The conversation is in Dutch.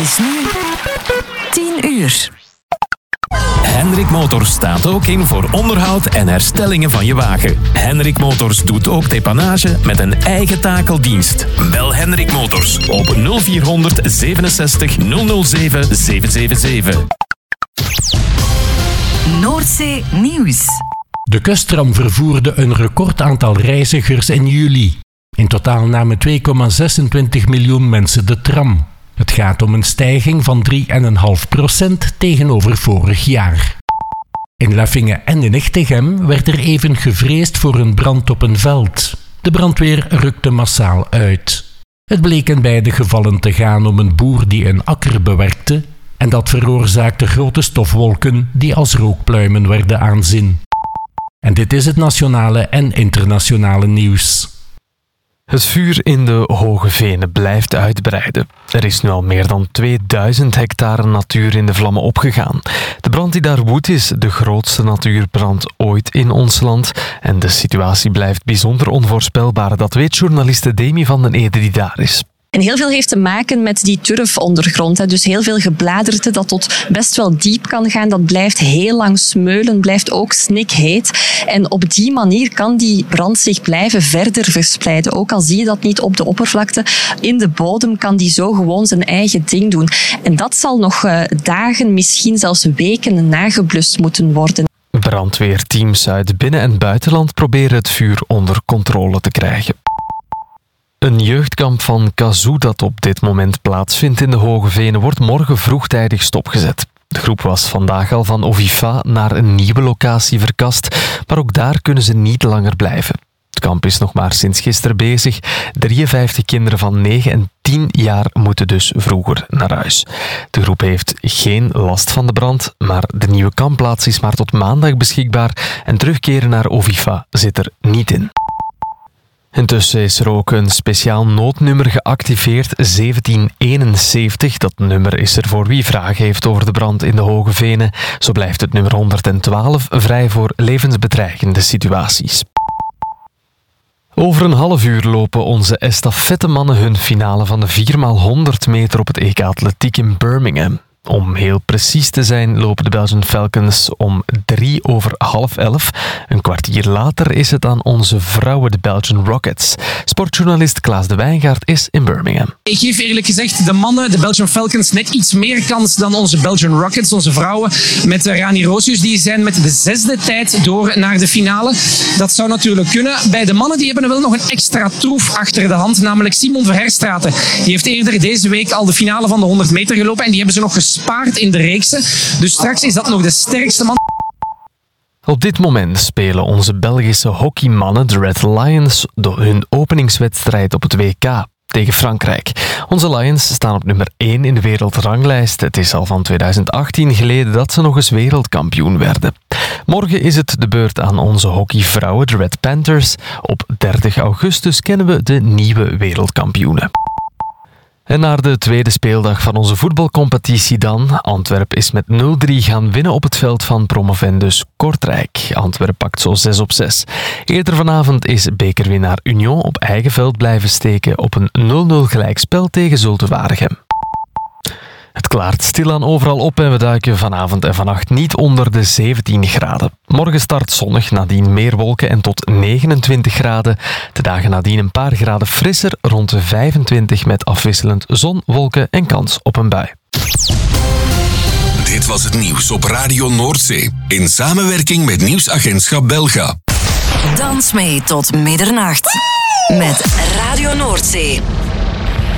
is nu 10 uur. Hendrik Motors staat ook in voor onderhoud en herstellingen van je wagen. Hendrik Motors doet ook depanage met een eigen takeldienst. Bel Hendrik Motors op 0400 67 007 777. Noordzee Nieuws. De kusttram vervoerde een recordaantal reizigers in juli. In totaal namen 2,26 miljoen mensen de tram. Het gaat om een stijging van 3,5% tegenover vorig jaar. In Leffingen en in Echtegem werd er even gevreesd voor een brand op een veld. De brandweer rukte massaal uit. Het bleek in beide gevallen te gaan om een boer die een akker bewerkte en dat veroorzaakte grote stofwolken die als rookpluimen werden aanzien. En dit is het nationale en internationale nieuws. Het vuur in de Hoge Venen blijft uitbreiden. Er is nu al meer dan 2000 hectare natuur in de vlammen opgegaan. De brand die daar woedt is de grootste natuurbrand ooit in ons land. En de situatie blijft bijzonder onvoorspelbaar. Dat weet journaliste Demi van den Ede die daar is. En heel veel heeft te maken met die turfondergrond. Dus heel veel gebladerte dat tot best wel diep kan gaan. Dat blijft heel lang smeulen, blijft ook snikheet. En op die manier kan die brand zich blijven verder verspreiden. Ook al zie je dat niet op de oppervlakte. In de bodem kan die zo gewoon zijn eigen ding doen. En dat zal nog dagen, misschien zelfs weken nageblust moeten worden. Brandweerteams uit binnen- en buitenland proberen het vuur onder controle te krijgen. Een jeugdkamp van Kazoo dat op dit moment plaatsvindt in de Hoge Venen wordt morgen vroegtijdig stopgezet. De groep was vandaag al van Ovifa naar een nieuwe locatie verkast, maar ook daar kunnen ze niet langer blijven. Het kamp is nog maar sinds gisteren bezig. 53 kinderen van 9 en 10 jaar moeten dus vroeger naar huis. De groep heeft geen last van de brand, maar de nieuwe kampplaats is maar tot maandag beschikbaar en terugkeren naar Ovifa zit er niet in. Intussen is er ook een speciaal noodnummer geactiveerd, 1771. Dat nummer is er voor wie vragen heeft over de brand in de Hoge Venen. Zo blijft het nummer 112 vrij voor levensbedreigende situaties. Over een half uur lopen onze estafettemannen hun finale van de 4x100 meter op het EK Atletiek in Birmingham. Om heel precies te zijn lopen de Belgian Falcons om 11:03. Een kwartier later is het aan onze vrouwen, de Belgian Rockets. Sportjournalist Klaas de Wijngaard is in Birmingham. Ik geef eerlijk gezegd de mannen, de Belgian Falcons, net iets meer kans dan onze Belgian Rockets, onze vrouwen. Met Rani Roosius, die zijn met de 6e tijd door naar de finale. Dat zou natuurlijk kunnen. Bij de mannen die hebben wel nog een extra troef achter de hand, namelijk Simon Verherstraten. Die heeft eerder deze week al de finale van de 100 meter gelopen en die hebben ze nog gespaard in de reeksen. Dus straks is dat nog de sterkste man. Op dit moment spelen onze Belgische hockeymannen, de Red Lions, hun openingswedstrijd op het WK tegen Frankrijk. Onze Lions staan op nummer 1 in de wereldranglijst. Het is al van 2018 geleden dat ze nog eens wereldkampioen werden. Morgen is het de beurt aan onze hockeyvrouwen, de Red Panthers. Op 30 augustus kennen we de nieuwe wereldkampioenen. En naar de tweede speeldag van onze voetbalcompetitie dan. Antwerp is met 0-3 gaan winnen op het veld van promovendus Kortrijk. Antwerp pakt zo 6-6. Eerder vanavond is bekerwinnaar Union op eigen veld blijven steken op een 0-0 gelijkspel tegen Zulte Waregem. Het klaart stilaan overal op en we duiken vanavond en vannacht niet onder de 17 graden. Morgen start zonnig, nadien meer wolken en tot 29 graden. De dagen nadien een paar graden frisser, rond de 25 met afwisselend zon, wolken en kans op een bui. Dit was het nieuws op Radio Noordzee in samenwerking met Nieuwsagentschap Belga. Dans mee tot middernacht met Radio Noordzee.